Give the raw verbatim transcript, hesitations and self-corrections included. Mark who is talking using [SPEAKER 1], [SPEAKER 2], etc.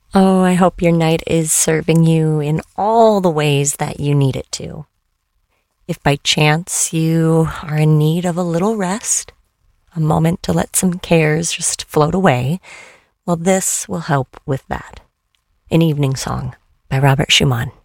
[SPEAKER 1] Oh, I hope your night is serving you in all the ways that you need it to. If by chance you are in need of a little rest, a moment to let some cares just float away, well, this will help with that. An Evening Song by Robert Schumann.